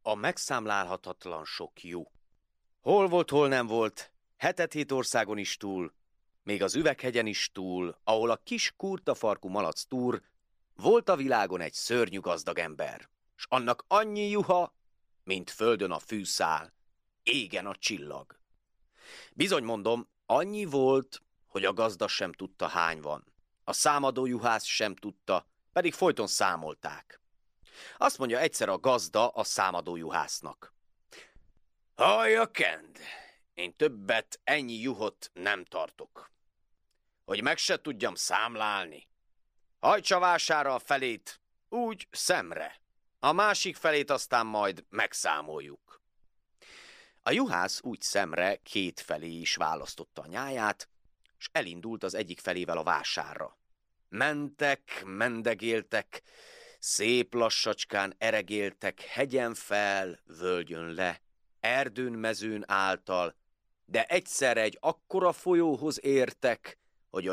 a megszámlálhatatlan sok juh. Hol volt, hol nem volt, 7 országon is túl, még az Üveghegyen is túl, ahol a kis kurtafarkú malac túr, volt a világon egy szörnyű gazdag ember, s annak annyi juha, mint földön a fűszál, égen a csillag. Bizony mondom, annyi volt, hogy a gazda sem tudta, hány van. A számadó juhász sem tudta, pedig folyton számolták. Azt mondja egyszer a gazda a számadó juhásznak: hallja, Kend, én többet ennyi juhot nem tartok, hogy meg se tudjam számlálni. Hajtsa vására a felét, úgy szemre, a másik felét aztán majd megszámoljuk. A juhász úgy szemre 2 felé is választotta a nyáját, s elindult az egyik felével a vásárra. Mentek, mendegéltek, szép lassacskán eregéltek, hegyen fel, völgyön le, erdőn mezőn által, de egyszerre egy akkora folyóhoz értek, hogy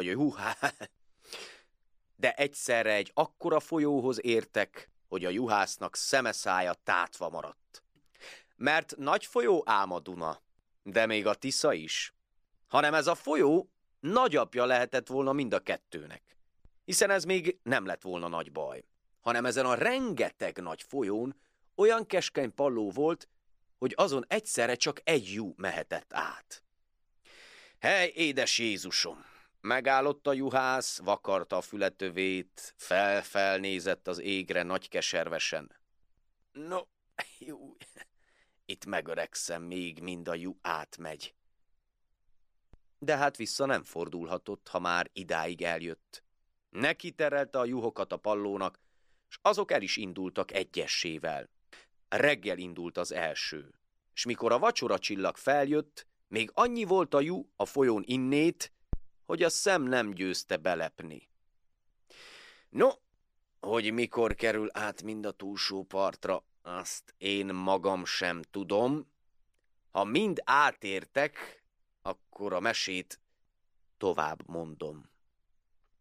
a juhásznak szeme-szája tátva maradt. Mert nagy folyó ám a Duna, de még a Tisza is, hanem ez a folyó nagyapja lehetett volna mind a kettőnek, hiszen ez még nem lett volna nagy baj, hanem ezen a rengeteg nagy folyón olyan keskeny palló volt, hogy azon egyszerre csak egy juh mehetett át. Hely, édes Jézusom! Megállott a juhász, vakarta a fületövét, felnézett az égre nagy keservesen. No, jó, itt megöregszem még, mind a juh átmegy. De hát vissza nem fordulhatott, ha már idáig eljött. Neki terelte a juhokat a pallónak, s azok el is indultak egyessével. Reggel indult az első, s mikor a vacsora csillag feljött, még annyi volt a juh a folyón innét, hogy a szem nem győzte belepni. No, hogy mikor kerül át mind a túlsó partra, azt én magam sem tudom. Ha mind átértek, akkor a mesét tovább mondom.